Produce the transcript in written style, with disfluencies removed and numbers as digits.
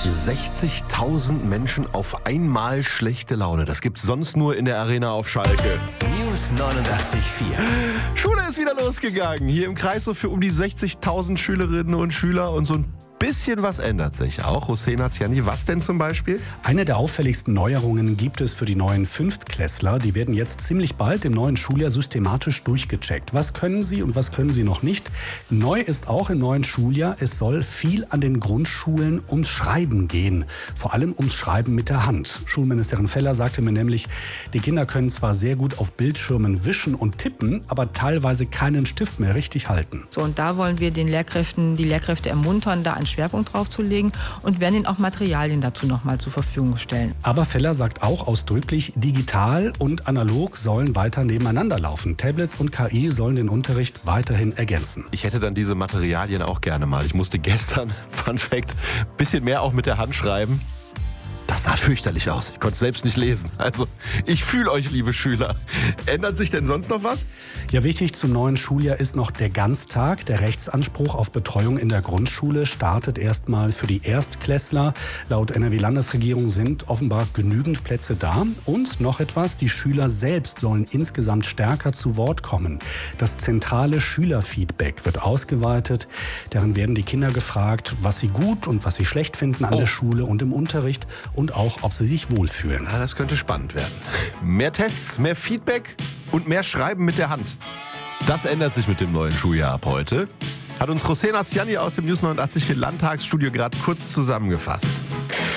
60.000 Menschen auf einmal schlechte Laune. Das gibt's sonst nur in der Arena auf Schalke. News 89.4. Schule ist wieder losgegangen. Hier im Kreis so für um die 60.000 Schülerinnen und Schüler. Und so ein bisschen was ändert sich auch. Hussein Hassiani, was denn zum Beispiel? Eine der auffälligsten Neuerungen gibt es für die neuen Fünftklässler. Die werden jetzt ziemlich bald im neuen Schuljahr systematisch durchgecheckt. Was können sie und was können sie noch nicht? Neu ist auch im neuen Schuljahr, es soll viel an den Grundschulen ums Schreiben gehen. Vor allem ums Schreiben mit der Hand. Schulministerin Feller sagte mir nämlich, die Kinder können zwar sehr gut auf Bildschirmen wischen und tippen, aber teilweise keinen Stift mehr richtig halten. So, und da wollen wir die Lehrkräfte ermuntern, da einen Schwerpunkt drauf zu legen und werden ihnen auch Materialien dazu nochmal zur Verfügung stellen. Aber Feller sagt auch ausdrücklich, digital und analog sollen weiter nebeneinander laufen. Tablets und KI sollen den Unterricht weiterhin ergänzen. Ich hätte dann diese Materialien auch gerne mal. Ich musste gestern, Fun Fact, ein bisschen mehr auch mit der Hand schreiben. Das sah fürchterlich aus. Ich konnte es selbst nicht lesen. Also, ich fühle euch, liebe Schüler. Ändert sich denn sonst noch was? Ja, wichtig zum neuen Schuljahr ist noch der Ganztag. Der Rechtsanspruch auf Betreuung in der Grundschule startet erstmal für die Erstklässler. Laut NRW-Landesregierung sind offenbar genügend Plätze da. Und noch etwas, die Schüler selbst sollen insgesamt stärker zu Wort kommen. Das zentrale Schülerfeedback wird ausgeweitet. Darin werden die Kinder gefragt, was sie gut und was sie schlecht finden an der Schule und im Unterricht. Und auch, ob sie sich wohlfühlen. Ja, das könnte spannend werden. Mehr Tests, mehr Feedback und mehr Schreiben mit der Hand. Das ändert sich mit dem neuen Schuljahr ab heute. Hat uns Hussein Hassiani aus dem News 89 für Landtagsstudio gerade kurz zusammengefasst.